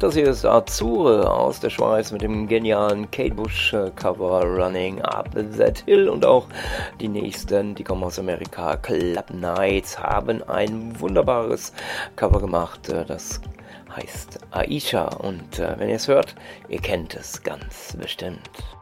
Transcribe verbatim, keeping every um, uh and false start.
Das hier ist Azure aus der Schweiz mit dem genialen Kate Bush Cover Running Up That Hill, und auch die nächsten, die kommen aus Amerika, Club Nights, haben ein wunderbares Cover gemacht, das heißt Aisha, und wenn ihr es hört, ihr kennt es ganz bestimmt.